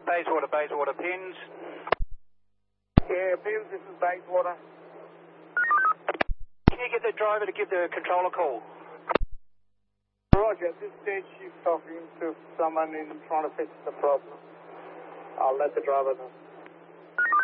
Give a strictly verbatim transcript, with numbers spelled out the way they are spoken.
Bayswater, Bayswater, Pins. Yeah, Pins, this is Bayswater. Can you get the driver to give the controller a call? Roger, at this stage she's talking to someone in trying to fix the problem. I'll let the driver know.